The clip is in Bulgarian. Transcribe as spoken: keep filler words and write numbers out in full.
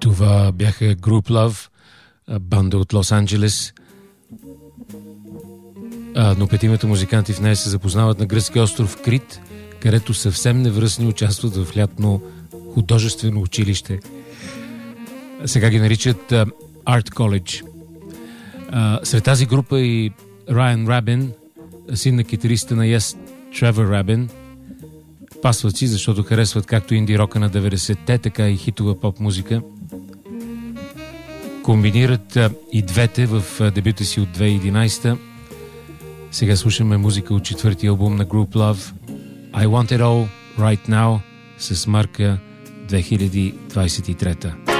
Това бяха Group Love, банда от Лос-Анджелес. Но петимата музиканти в нея се запознават на гръцки остров Крит, където съвсем невръстни участват в лятно художествено училище. Сега ги наричат Art College. Сред тази група и Райан Рабин, син на китариста на Yes, Тревор Рабин. Пасват си, защото харесват както инди рока на деветдесетте, така и хитова поп музика. Комбинират и двете в дебюта си от две хиляди и единадесета. Сега слушаме музика от четвъртия албум на Group Love, I Want It All Right Now, с марка две хиляди двадесет и трета.